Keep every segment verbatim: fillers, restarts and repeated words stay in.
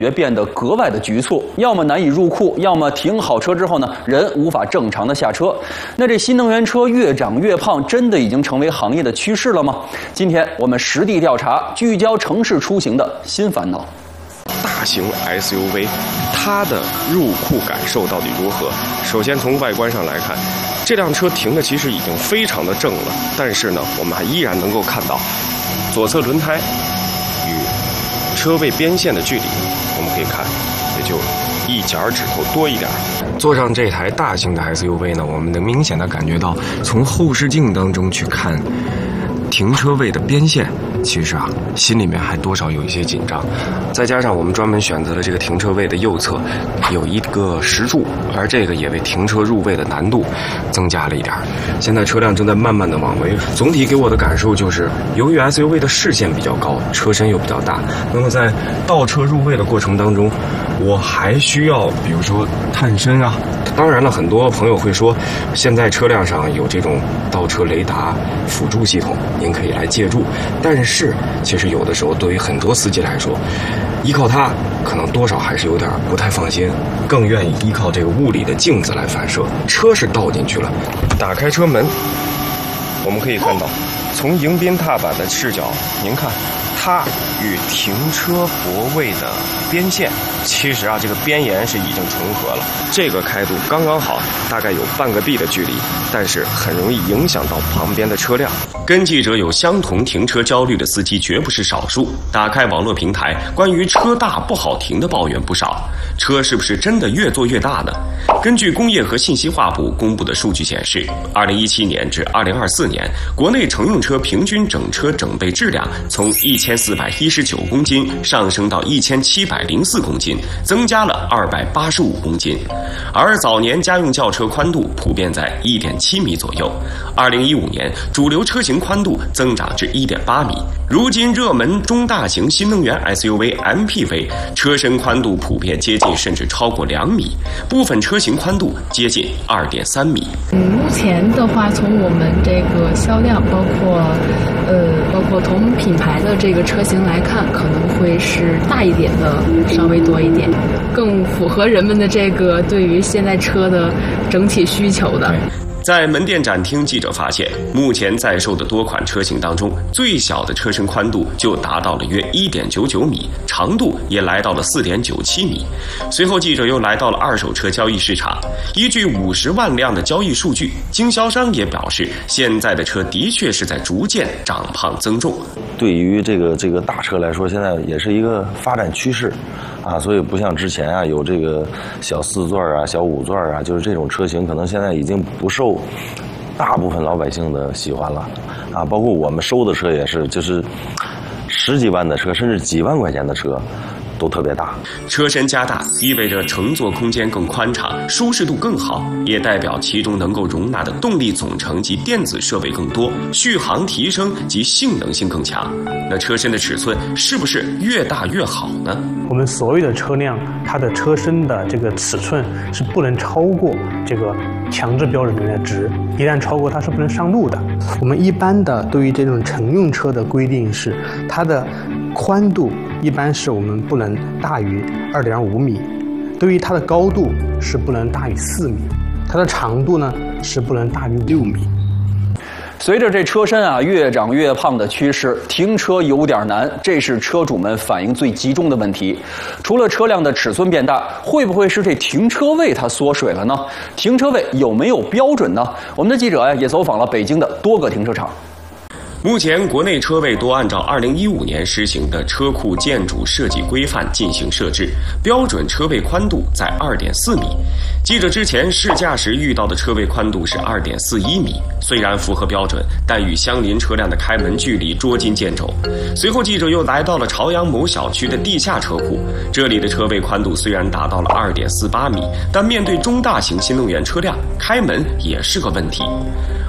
也变得格外的局促，要么难以入库，要么停好车之后呢，人无法正常的下车。那这新能源车越长越胖，真的已经成为行业的趋势了吗？今天我们实地调查，聚焦城市出行的新烦恼。 大型 S U V， 它的入库感受到底如何？首先从外观上来看，这辆车停的其实已经非常的正了，但是呢，我们还依然能够看到左侧轮胎与车位边线的距离，我们可以看，也就一角指头多一点。坐上这台大型的 S U V 呢，我们能明显的感觉到，从后视镜当中去看停车位的边线，其实啊，心里面还多少有一些紧张。再加上我们专门选择了这个停车位的右侧有一个石柱，而这个也为停车入位的难度增加了一点。现在车辆正在慢慢的往回，总体给我的感受就是，由于 S U V 的视线比较高，车身又比较大，那么在倒车入位的过程当中，我还需要比如说探身啊。当然了，很多朋友会说，现在车辆上有这种倒车雷达辅助系统，您可以来借助。但是，其实有的时候对于很多司机来说，依靠它可能多少还是有点不太放心，更愿意依靠这个物理的镜子来反射。车是倒进去了，打开车门，我们可以看到，从迎宾踏板的视角，您看，它与停车泊位的边线，其实啊，这个边沿是已经重合了。这个开度刚刚好，大概有半个臂的距离，但是很容易影响到旁边的车辆。 跟记者有相同停车焦虑的司机绝不是少数。打开网络平台，关于车大不好停的抱怨不少。车是不是真的越做越大呢？根据工业和信息化部公布的数据显示，二零一七年至二零二四年，国内乘用车平均整车整备质量从一千四百一十九公斤上升到一千七百零四公斤，增加了二百八十五公斤。而早年家用轿车宽度普遍在一点七米左右，二零一五年主流车型宽度增长至一点八米。如今热门中大型新能源 S U V、M P V 车身宽度普遍接近甚至超过两米，部分车型宽度接近二点三米。 嗯，目前的话，从我们这个销量，包括呃，包括同品牌的这个车型来看，可能会是大一点的稍微多一点，更符合人们的这个对于现在车的整体需求的。 在门店展厅，记者发现，目前在售的多款车型当中，最小的车身宽度就达到了约 一点九九米，长度也来到了 四点九七米。随后，记者又来到了二手车交易市场，依据五十万辆的交易数据，经销商也表示，现在的车的确是在逐渐长胖增重。 对于这个这个大车来说，现在也是一个发展趋势。啊，所以不像之前啊，有这个小四座啊、小五座啊，就是这种车型，可能现在已经不受大部分老百姓的喜欢了。啊，包括我们收的车也是，就是十几万的车，甚至几万块钱的车，都特别大。 车身加大意味着乘坐空间更宽敞，舒适度更好，也代表其中能够容纳的动力总成及电子设备更多，续航提升及性能性更强。那车身的尺寸是不是越大越好呢？ 我们所有的车辆，它的车身的这个尺寸是不能超过这个强制标准里面的值，一旦超过它是不能上路的。我们一般的对于这种乘用车的规定是，它的宽度一般是我们不能大于 二点五米，对于它的高度是不能大于四米，它的长度呢是不能大于六米。 随着这车身啊越长越胖的趋势，停车有点难，这是车主们反映最集中的问题。除了车辆的尺寸变大，会不会是这停车位它缩水了呢？停车位有没有标准呢？我们的记者呀也走访了北京的多个停车场。 目前，国内车位都按照二零一五年施行的车库建筑设计规范进行设置，标准车位宽度在二点四米。记者之前试驾时遇到的车位宽度是二点四一米，虽然符合标准，但与相邻车辆的开门距离捉襟见肘。随后，记者又来到了朝阳某小区的地下车库，这里的车位宽度虽然达到了二点四八米，但面对中大型新能源车辆，开门也是个问题。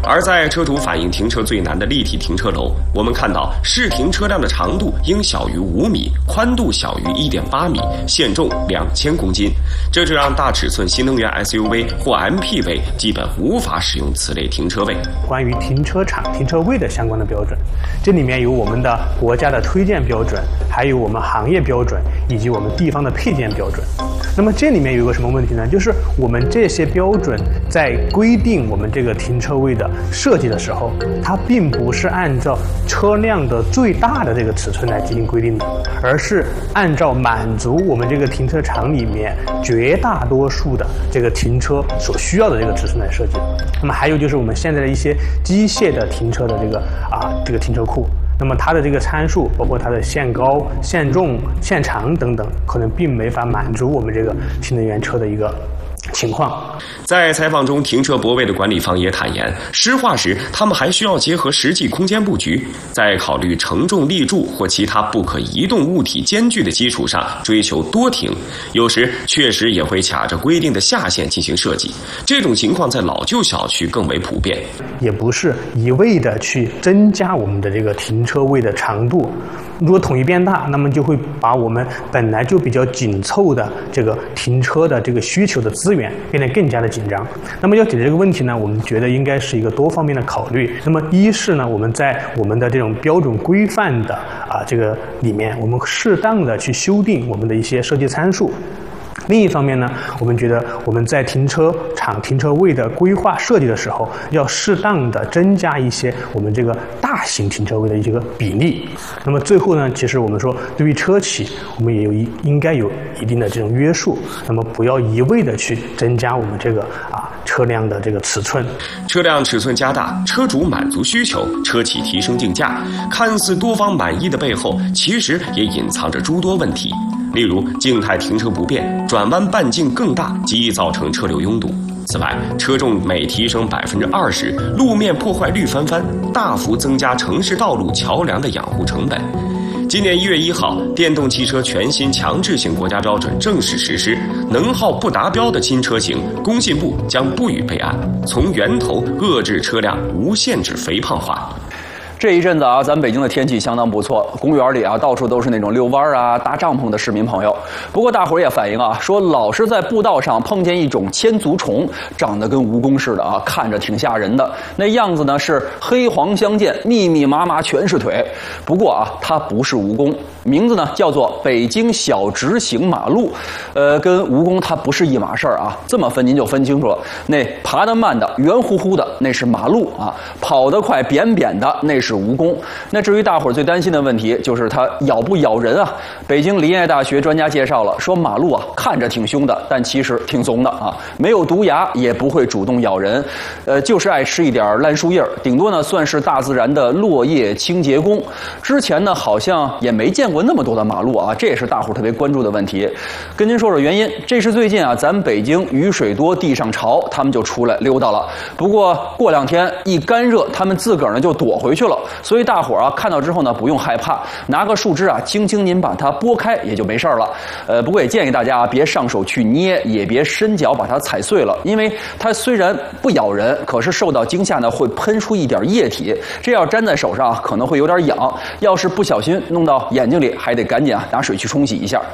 而在车主反映停车最难的立体停车楼，我们看到适停车辆的长度应小于五米，宽度小于 一点八米，限重两千公斤，这就让大尺寸新能源 S U V 或 M P V 基本无法使用此类停车位。 关于停车场停车位的相关的标准，这里面有我们的国家的推荐标准，还有我们行业标准，以及我们地方的配件标准。那么这里面有一个什么问题呢？就是我们这些标准在规定我们这个停车位的设计的时候，它并不是按照车辆的最大的这个尺寸来进行规定的，而是按照满足我们这个停车场里面绝大多数的这个停车所需要的这个尺寸来设计。那么还有就是我们现在的一些机械的停车的这个啊这个停车库，那么它的这个参数，包括它的限高、限重、限长等等，可能并没法满足我们这个新能源车的一个情况。 在采访中，停车泊位的管理方也坦言，施划时他们还需要结合实际空间布局，在考虑承重立柱或其他不可移动物体间距的基础上追求多停，有时确实也会卡着规定的下限进行设计。这种情况在老旧小区更为普遍。 也不是一味的去增加我们的这个停车位的长度，如果统一变大，那么就会把我们本来就比较紧凑的这个停车的这个需求的资源变得更加的紧张。那么要解决这个问题呢，我们觉得应该是一个多方面的考虑。那么一是呢，我们在我们的这种标准规范的啊这个里面，我们适当的去修订我们的一些设计参数。另一方面呢，我们觉得我们在停车场停车位的规划设计的时候，要适当的增加一些我们这个大型停车位的一个比例。那么最后呢，其实我们说对于车企，我们也有一应该有一定的这种约束，那么不要一味的去增加我们这个啊车辆的这个尺寸。 车辆尺寸加大，车主满足需求，车企提升竞价，看似多方满意的背后，其实也隐藏着诸多问题。例如静态停车不便，转弯半径更大，极易造成车流拥堵。此外，车重每提升百分之二十，路面破坏率翻番，大幅增加城市道路桥梁的养护成本。今年一月一号，电动汽车全新强制性国家标准正式实施，能耗不达标的新车型，工信部将不予备案，从源头遏制车辆无限制肥胖化。 这一阵子啊，咱们北京的天气相当不错，公园里啊到处都是那种遛弯啊、搭帐篷的市民朋友。不过大伙儿也反映啊，说老是在步道上碰见一种千足虫，长得跟蜈蚣似的啊，看着挺吓人的。那样子呢是黑黄相间，密密麻麻全是腿。不过啊，它不是蜈蚣，名字呢叫做北京小直行马路。呃，跟蜈蚣它不是一码事儿啊。这么分您就分清楚了，那爬得慢的、圆乎乎的那是马路啊，跑得快、扁扁的那是蜈蚣。那至于大伙儿最担心的问题，就是它咬不咬人啊？北京林业大学专家介绍了，说马路啊看着挺凶的，但其实挺怂的啊，没有毒牙，也不会主动咬人，呃，就是爱吃一点烂树叶，顶多呢算是大自然的落叶清洁工。之前呢好像也没见过那么多的马路啊，这也是大伙儿特别关注的问题。跟您说说原因，这是最近啊咱们北京雨水多地上潮，他们就出来溜达了。不过过两天一干热，他们自个儿呢就躲回去了。所以大伙儿啊看到之后呢不用害怕，拿个树枝啊轻轻您把它拨开也就没事了。呃，不过也建议大家啊别上手去捏，也别伸脚把它踩碎了，因为它虽然不咬人，可是受到惊吓呢会喷出一点液体，这要粘在手上啊可能会有点痒，要是不小心弄到眼睛里，还得赶紧啊拿水去冲洗一下。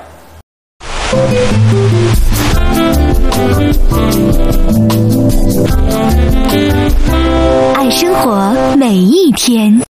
爱生活每一天。